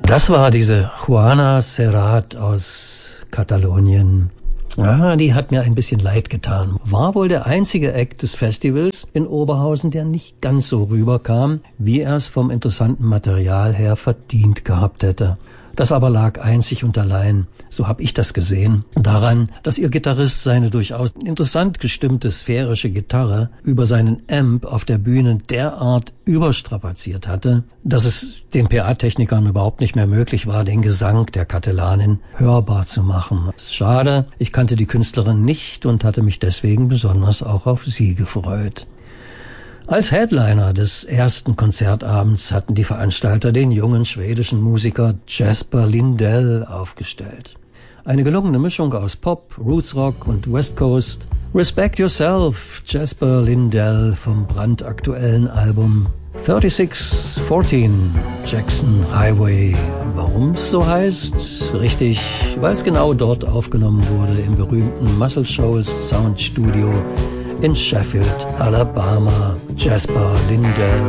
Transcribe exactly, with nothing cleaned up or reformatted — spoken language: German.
Das war diese Juana Serrat aus Katalonien. Ah, die hat mir ein bisschen leid getan. War wohl der einzige Act des Festivals in Oberhausen, der nicht ganz so rüberkam, wie er es vom interessanten Material her verdient gehabt hätte. Das aber lag einzig und allein, so habe ich das gesehen, daran, dass ihr Gitarrist seine durchaus interessant gestimmte sphärische Gitarre über seinen Amp auf der Bühne derart überstrapaziert hatte, dass es den P A-Technikern überhaupt nicht mehr möglich war, den Gesang der Katalanin hörbar zu machen. Schade, ich kannte die Künstlerin nicht und hatte mich deswegen besonders auch auf sie gefreut. Als Headliner des ersten Konzertabends hatten die Veranstalter den jungen schwedischen Musiker Jesper Lindell aufgestellt. Eine gelungene Mischung aus Pop, Rootsrock und West Coast. Respect Yourself, Jesper Lindell vom brandaktuellen Album sechsunddreißig vierzehn Jackson Highway. Warum es so heißt? Richtig, weil es genau dort aufgenommen wurde, im berühmten Muscle Shoals Sound Studio in Sheffield, Alabama. Jesper Lindell